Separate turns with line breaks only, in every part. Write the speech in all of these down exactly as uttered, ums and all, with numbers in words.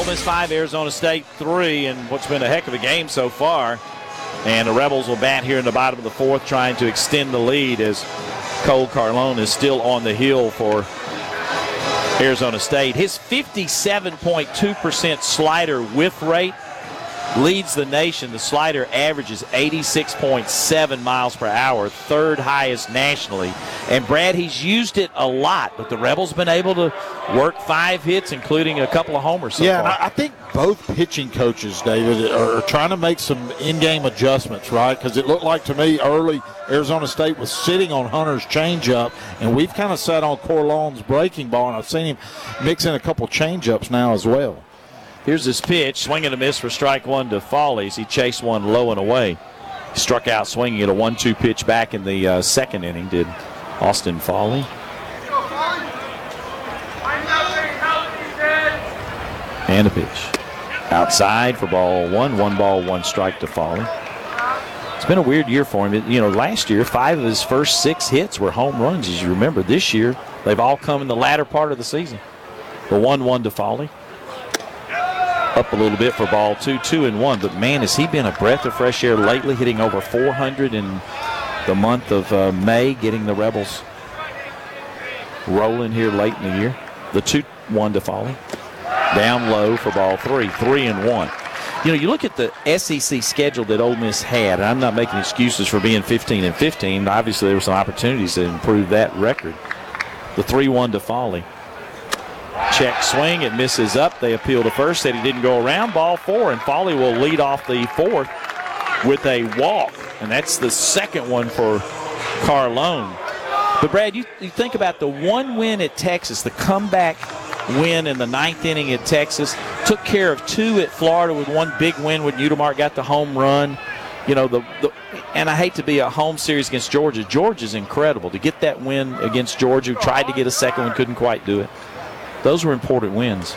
Miss five, Arizona State three, and what's been a heck of a game so far. And the Rebels will bat here in the bottom of the fourth, trying to extend the lead as Cole Carlone is still on the hill for Arizona State. His fifty-seven point two percent slider whiff rate leads the nation. The slider averages eighty-six point seven miles per hour, third highest nationally. And Brad, he's used it a lot, but the Rebels been able to work five hits, including a couple of homers so
yeah,
far.
and I think both pitching coaches, David, are trying to make some in-game adjustments, right? Because it looked like to me early Arizona State was sitting on Hunter's changeup, and we've kind of sat on Carlone's breaking ball, and I've seen him mix in a couple changeups now as well.
Here's his pitch, swing and a miss for strike one to Follies. He chased one low and away. He struck out swinging at a one two pitch back in the uh, second inning, did Austin Foley. And a pitch. Outside for ball one. One ball, one strike to Foley. It's been a weird year for him. You know, last year, five of his first six hits were home runs, as you remember. This year, they've all come in the latter part of the season. The one one to Foley. Up a little bit for ball two, two and one. But, man, has he been a breath of fresh air lately, hitting over four hundred in the month of uh, May, getting the Rebels rolling here late in the year. The two one to Foley. Down low for ball three, three and one. You know, you look at the S E C schedule that Ole Miss had, and I'm not making excuses for being fifteen and fifteen. Obviously, there were some opportunities to improve that record. The three one to Foley. Check swing, it misses up. They appeal to first, said he didn't go around. Ball four, and Foley will lead off the fourth with a walk, and that's the second one for Carlone. But, Brad, you, you think about the one win at Texas, the comeback win in the ninth inning at Texas, took care of two at Florida with one big win when Udemark got the home run. You know, the, the and I hate to be a home series against Georgia. Georgia's incredible. To get that win against Georgia, who tried to get a second one, couldn't quite do it. Those were important wins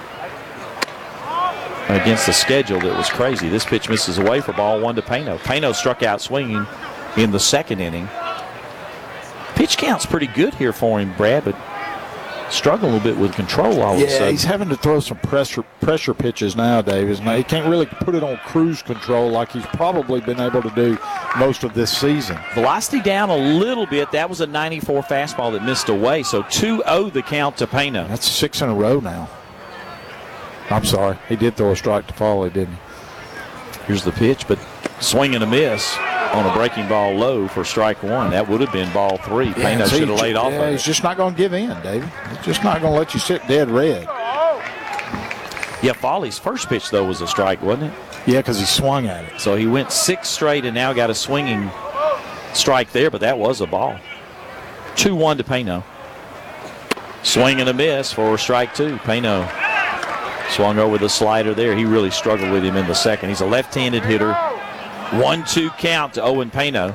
against the schedule that was crazy. This pitch misses away for ball one to Pano. Pano struck out swinging in the second inning. Pitch count's pretty good here for him, Brad, but struggling a little bit with control all
yeah,
of a sudden.
He's having to throw some pressure pressure pitches nowadays. Now, he can't really put it on cruise control like he's probably been able to do most of this season.
Velocity down a little bit. That was a ninety-four fastball that missed away. So two oh the count to Pano.
That's six in a row now. I'm sorry. He did throw a strike to Foley, didn't he?
Here's the pitch, but swing and a miss on a breaking ball low for strike one. That would have been ball three.
Yeah,
Pano should have laid
yeah,
off of
He's
it.
just not going to give in, David. He's just not going to let you sit dead red.
Yeah, Foley's first pitch, though, was a strike, wasn't it?
Yeah, because he swung at it.
So he went six straight and now got a swinging strike there, but that was a ball. two one to Pano. Swing and a miss for strike two. Pano swung over the slider there. He really struggled with him in the second. He's a left-handed hitter. one two count to Owen Pano.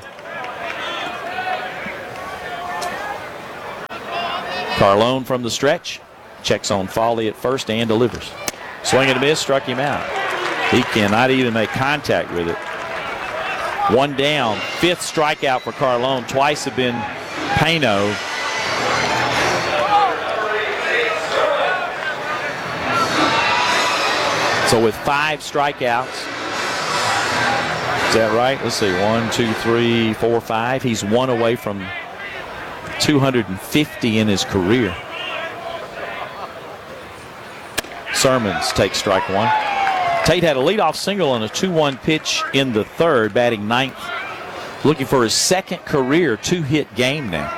Carlone from the stretch. Checks on Foley at first and delivers. Swing and a miss, struck him out. He cannot even make contact with it. One down, fifth strikeout for Carlone. Twice have been Pano. So with five strikeouts, is that right? Let's see, one, two, three, four, five. He's one away from two hundred fifty in his career. Sermons takes strike one. Tate had a leadoff single on a two one pitch in the third, batting ninth, looking for his second career two-hit game now.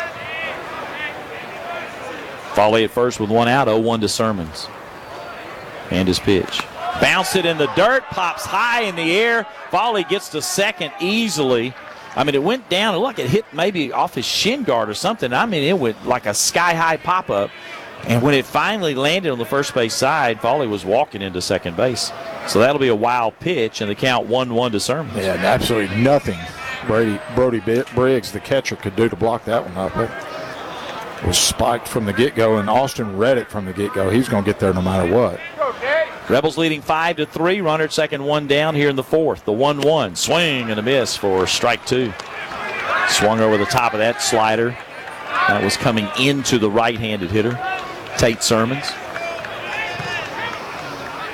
Foley at first with one out, oh one to Sermons. And his pitch. Bounced it in the dirt, pops high in the air. Foley gets to second easily. I mean, it went down. It looked like it hit maybe off his shin guard or something. I mean, it went like a sky-high pop-up. And when it finally landed on the first base side, Foley was walking into second base. So that'll be a wild pitch, and the count one one to Sermons.
Yeah, absolutely nothing Brady Brody Briggs, the catcher, could do to block that one up. It was spiked from the get-go, and Austin read it from the get-go. He's going to get there no matter what.
Rebels leading five to three. Runner at second, one down here in the fourth. The one one. Swing and a miss for strike two. Swung over the top of that slider. That was coming into the right-handed hitter, Tate Sermons.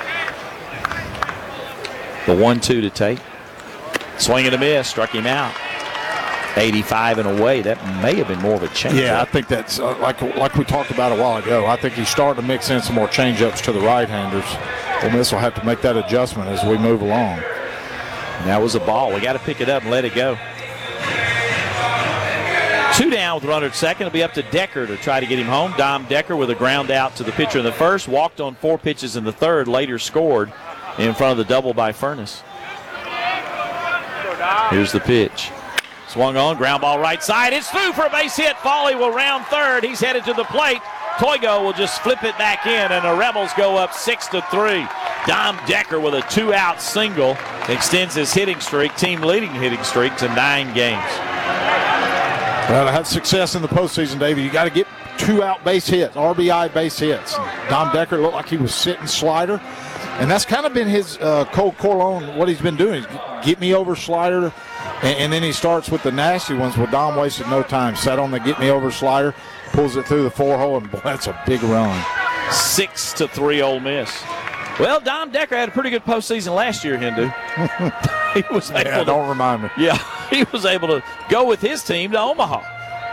The one two to take. Swing and a miss. Struck him out. eighty-five and away. That may have been more of a change.
Yeah, I think that's uh, like like we talked about a while ago. I think he's starting to mix in some more changeups to the right-handers. Ole Miss will have to make that adjustment as we move along.
And that was a ball. We got to pick it up and let it go. Two down with runner at second. It'll be up to Decker to try to get him home. Dom Decker with a ground out to the pitcher in the first. Walked on four pitches in the third. Later scored in front of the double by Furness. Here's the pitch. Swung on, ground ball right side. It's through for a base hit. Foley will round third. He's headed to the plate. Toigo will just flip it back in, and the Rebels go up six to three. Dom Decker with a two-out single extends his hitting streak, team-leading hitting streak, to nine games.
Well, to have success in the postseason, David, you got to get two-out base hits, R B I base hits. Dom Decker looked like he was sitting slider, and that's kind of been his uh, Cole Corleone, what he's been doing. Get me over slider. And, and then he starts with the nasty ones. Well, Dom wasted no time. Sat on the get-me-over slider, pulls it through the four-hole, and boy, that's a big run.
Six to three, Ole Miss. Well, Dom Decker had a pretty good postseason last year, Hindu. he was able
yeah,
to,
don't remind me.
Yeah, he was able to go with his team to Omaha.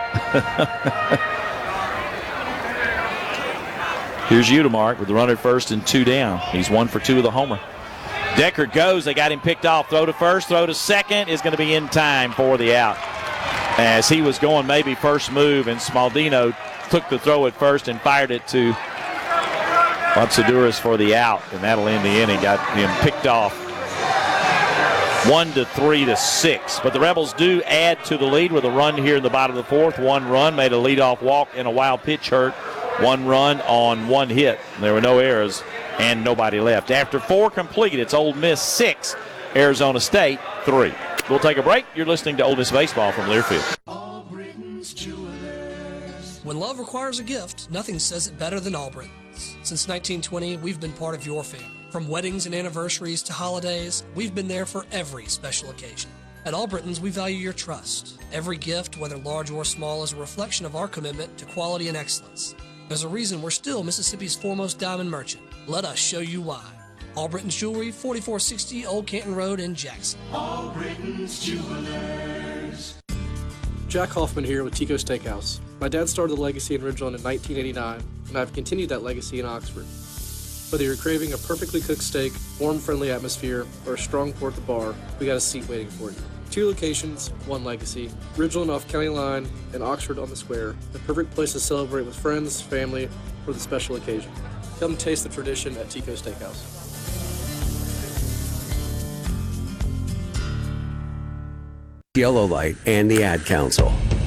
Here's Udemark with the runner at first and two down. He's one for two with a homer. Decker goes. They got him picked off. Throw to first, throw to second is going to be in time for the out. As he was going maybe first move, and Smaldino took the throw at first and fired it to Otsaduras for the out, and that'll end the inning. Got him picked off one to three to six. But the Rebels do add to the lead with a run here in the bottom of the fourth. One run, made a leadoff walk and a wild pitch hurt. One run on one hit. There were no errors and nobody left. After four complete, it's Ole Miss six, Arizona State three. We'll take a break. You're listening to Ole Miss Baseball from Learfield.
When love requires a gift, nothing says it better than Albritton's. Since nineteen twenty, we've been part of your family. From weddings and anniversaries to holidays, we've been there for every special occasion. At Albritton's, we value your trust. Every gift, whether large or small, is a reflection of our commitment to quality and excellence. There's a reason we're still Mississippi's foremost diamond merchant. Let us show you why. Albritton's Jewelry, forty-four sixty Old Canton Road in Jackson.
Albritton's Jewelers.
Jack Hoffman here with Tico Steakhouse. My dad started the legacy in Ridgeland in nineteen eighty-nine, and I've continued that legacy in Oxford. Whether you're craving a perfectly cooked steak, warm, friendly atmosphere, or a strong pour at the bar, we got a seat waiting for you. Two locations, one legacy. Ridgeland off County Line and Oxford on the Square. The perfect place to celebrate with friends, family, or the special occasion. Come taste the tradition at Tico Steakhouse.
Yellow Light and the Ad Council.